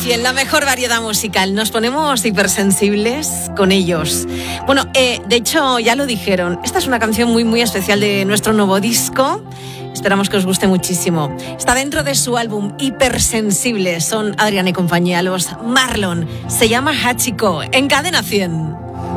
100, la mejor variedad musical. Nos ponemos hipersensibles con ellos. Bueno, de hecho, ya lo dijeron. Esta es una canción muy, muy especial de nuestro nuevo disco. Esperamos que os guste muchísimo. Está dentro de su álbum Hipersensibles. Son Adrián y compañía, los Marlon. Se llama Hachiko, en Cadena 100.